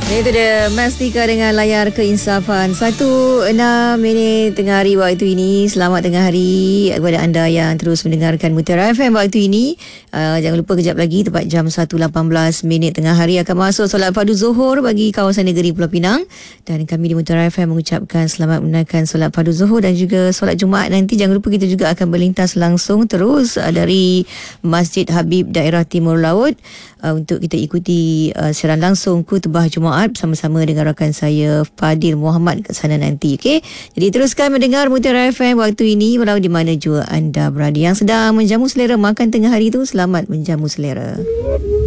Itu dia Mastika dengan layar keinsafan 1:06 tengah hari waktu ini. Selamat tengah hari kepada anda yang terus mendengarkan Mutiara FM waktu ini. Jangan lupa kejap lagi tepat jam 1:18 tengah hari akan masuk solat fardu Zuhur bagi kawasan negeri Pulau Pinang. Dan kami di Mutiara FM mengucapkan selamat menunaikan solat fardu Zuhur dan juga solat Jumaat nanti. Jangan lupa kita juga akan berlintas langsung terus dari Masjid Habib daerah Timur Laut untuk kita ikuti siaran langsung khutbah Jumaat bersama-sama dengan rakan saya Fadil Muhammad kat sana nanti. Okey, jadi teruskan mendengar Mutiara FM waktu ini walau di mana jua anda berada. Yang sedang menjamu selera makan tengah hari tu, selamat menjamu selera.